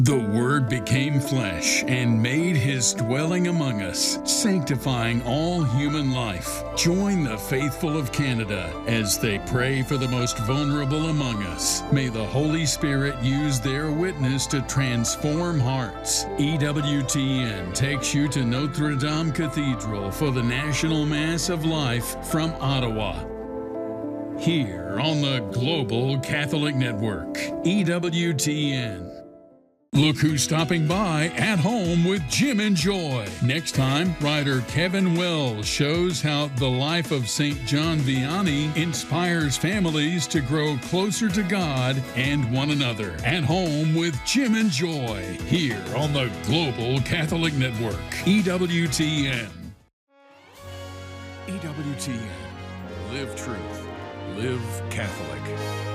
The Word became flesh and made his dwelling among us, sanctifying all human life. Join the faithful of Canada as they pray for the most vulnerable among us. May the Holy Spirit use their witness to transform hearts. EWTN takes you to Notre Dame Cathedral for the National Mass of Life from Ottawa. Here on the Global Catholic Network, EWTN. Look who's stopping by at home with Jim and Joy. Next time, writer Kevin Wells shows how the life of St. John Vianney inspires families to grow closer to God and one another. At home with Jim and Joy, here on the Global Catholic Network, EWTN. EWTN. Live truth. Live Catholic.